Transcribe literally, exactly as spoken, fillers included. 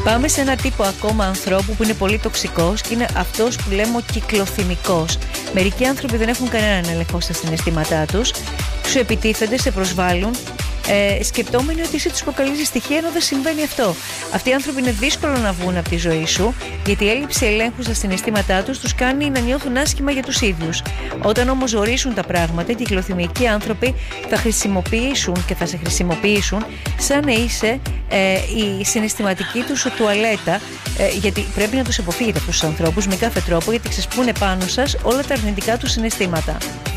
Πάμε σε ένα τύπο ακόμα ανθρώπου που είναι πολύ τοξικός και είναι αυτός που λέμε ο κυκλοθυμικός. Μερικοί άνθρωποι δεν έχουν κανέναν έλεγχο στα συναισθήματά τους, σου επιτίθενται, σε προσβάλλουν, ε, σκεπτόμενοι ότι εσύ τους προκαλείς στοιχεία ενώ δεν συμβαίνει αυτό. Αυτοί οι άνθρωποι είναι δύσκολο να βγουν από τη ζωή σου, γιατί η έλλειψη ελέγχου στα συναισθήματά τους τους κάνει να νιώθουν άσχημα για τους ίδιους. Όταν όμως ορίσουν τα πράγματα, οι κυκλοθυμικοί άνθρωποι θα χρησιμοποιήσουν και θα σε χρησιμοποιήσουν σαν να είσαι ε, η συναισθηματική τους τουαλέτα, ε, γιατί πρέπει να τους αποφύγετε αυτούς τους ανθρώπους με κάθε τρόπο, γιατί ξεσπούν πάνω σας όλα τα αρνητικά τους συναισθήματα.